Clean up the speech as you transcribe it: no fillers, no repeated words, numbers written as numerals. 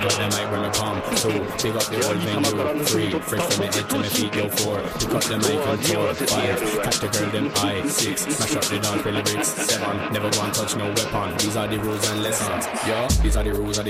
got the mic when I come. So pick up the whole venue. 3, fresh from my head to my feet, yo 4. Pick up the mic and 4, 5. Catch the girl them I 6. Smash up the dance for the bricks. 7. Never go and touch no weapon. These are the rules and lessons. Yeah, these are the rules.